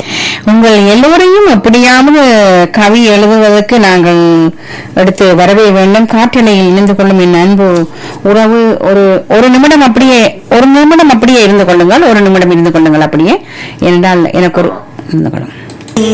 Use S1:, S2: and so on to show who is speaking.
S1: உங்கள் எல்லோரையும் எப்படியாவது கவி எழுதுவதற்கு நாங்கள் எடுத்து வரவே வேண்டும். காற்றலையில் இணைந்து கொள்ளும் என் அன்பு உறவு, ஒரு நிமிடம் அப்படியே இருந்து கொள்ளுங்கள். ஒரு நிமிடம் இருந்து கொள்ளுங்கள் அப்படியே. என்றால் எனக்கு ஒரு இருந்து கொள்ளும்.